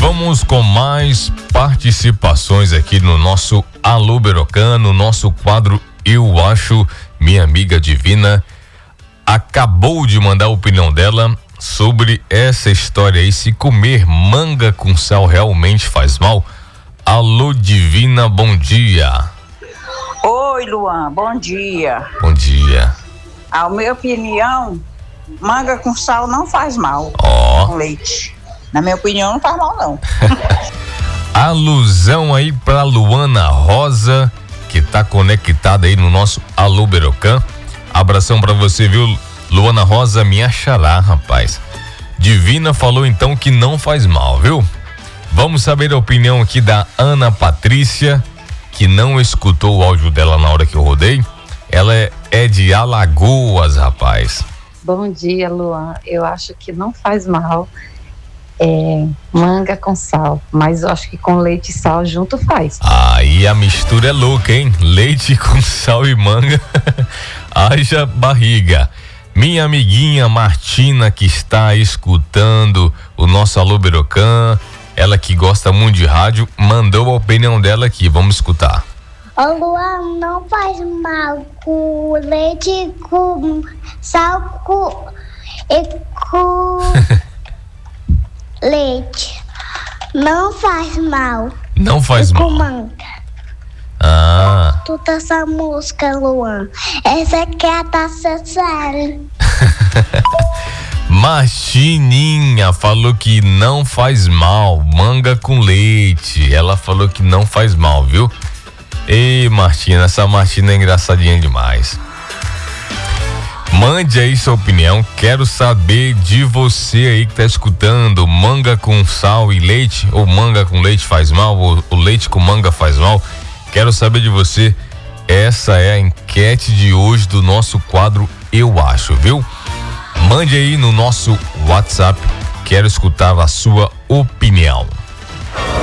Vamos com mais participações aqui no nosso Alô Berocano, nosso quadro Eu Acho. Minha amiga Divina acabou de mandar a opinião dela sobre essa história aí, se comer manga com sal realmente faz mal. Alô Divina, bom dia. Oi, Luan, bom dia. Bom dia. A minha opinião, manga com sal não faz mal. Com leite. Na minha opinião, não faz mal, não. Alusão aí pra Luana Rosa, que tá conectada aí no nosso Alô Berocan. Abração pra você, viu, Luana Rosa, minha xará, rapaz. Divina falou então que não faz mal, viu? Vamos saber a opinião aqui da Ana Patrícia, que não escutou o áudio dela na hora que eu rodei. Ela é de Alagoas, rapaz. Bom dia, Luan. Eu acho que não faz mal manga com sal, mas eu acho que com leite e sal junto faz. Aí a mistura é louca, hein? Leite com sal e manga. Haja barriga. Minha amiguinha Martina, que está escutando o nosso Alô Berocan, ela que gosta muito de rádio, mandou a opinião dela aqui. Vamos escutar. O Luan, não faz mal com leite, com sal e com leite. Não faz mal. Não faz mal. Com manga. Tudo essa música, Luan. Essa aqui é a taça séria. Martininha falou que não faz mal, manga com leite. Ela falou que não faz mal, viu? Ei, Martina, essa Martina é engraçadinha demais. Mande aí sua opinião, quero saber de você aí que tá escutando. Manga com sal e leite, ou manga com leite faz mal, ou o leite com manga faz mal? Quero saber de você. Essa é a enquete de hoje do nosso quadro Eu Acho, viu? Mande aí no nosso WhatsApp, quero escutar a sua opinião.